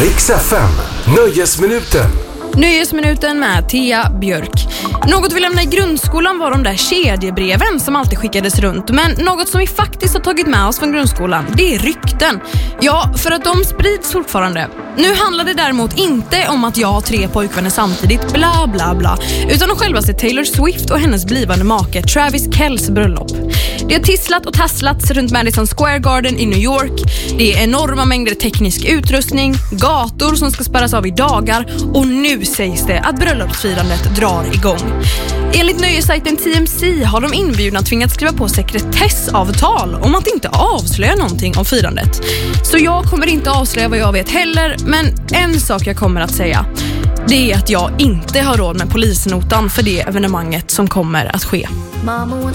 Riks FM, Nöjesminuten. Nöjesminuten med Thea Björk. Något vi lämnade i grundskolan var de där kedjebreven som alltid skickades runt. Men något som vi faktiskt har tagit med oss från grundskolan, det är rykten. Ja, för att de sprids fortfarande. Nu handlar det däremot inte om att jag har 3 pojkvänner samtidigt, bla bla bla, utan om självaste Taylor Swift och hennes blivande make Travis Kells bröllop. Det har tisslat och tasslats runt Madison Square Garden i New York. Det är enorma mängder teknisk utrustning, gator som ska spärras av i dagar, och nu sägs det att bröllopsfirandet drar igång. Enligt nöjessajten TMZ har de inbjudna tvingats skriva på sekretessavtal om att inte avslöja någonting om firandet. Så jag kommer inte avslöja vad jag vet heller, men en sak jag kommer att säga, det är att jag inte har råd med polisnotan för det evenemanget som kommer att ske.